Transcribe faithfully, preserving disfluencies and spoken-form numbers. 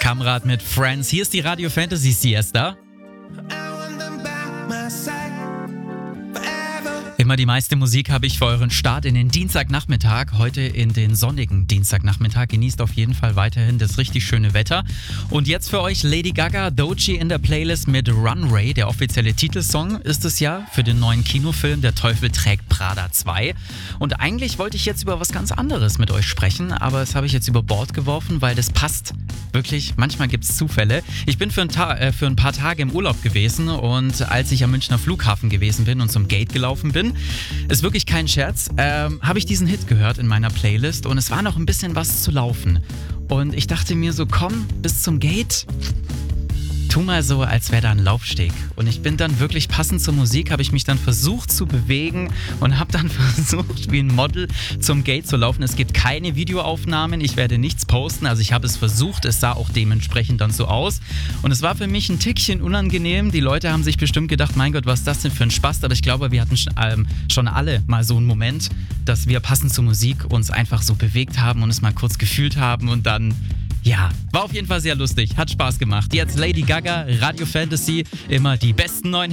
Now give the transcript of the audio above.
Kamrat mit Friends. Hier ist die Radio Fantasy Siesta. Immer die meiste Musik habe ich für euren Start in den Dienstagnachmittag. Heute in den sonnigen Dienstagnachmittag. Genießt auf jeden Fall weiterhin das richtig schöne Wetter. Und jetzt für euch Lady Gaga, Doechii in der Playlist mit Runway. Der offizielle Titelsong ist es ja für den neuen Kinofilm Der Teufel trägt Prada zwei. Und eigentlich wollte ich jetzt über was ganz anderes mit euch sprechen, aber das habe ich jetzt über Bord geworfen, weil das passt. Wirklich, manchmal gibt es Zufälle. Ich bin für ein, Ta- äh, für ein paar Tage im Urlaub gewesen und als ich am Münchner Flughafen gewesen bin und zum Gate gelaufen bin, ist wirklich kein Scherz, ähm, habe ich diesen Hit gehört in meiner Playlist und es war noch ein bisschen was zu laufen. Und ich dachte mir so, komm, bis zum Gate, tu mal so, als wäre da ein Laufsteg. Und ich bin dann wirklich passend zur Musik, habe ich mich dann versucht zu bewegen und habe dann versucht, wie ein Model zum Gate zu laufen. Es gibt keine Videoaufnahmen, ich werde nichts posten, also ich habe es versucht, es sah auch dementsprechend dann so aus. Und es war für mich ein Tickchen unangenehm. Die Leute haben sich bestimmt gedacht, mein Gott, was ist das denn für ein Spaß? Aber ich glaube, wir hatten schon, ähm, schon alle mal so einen Moment, dass wir passend zur Musik uns einfach so bewegt haben und es mal kurz gefühlt haben und dann... Ja, war auf jeden Fall sehr lustig, hat Spaß gemacht. Jetzt Lady Gaga, Radio Fantasy, immer die besten neuen Hits.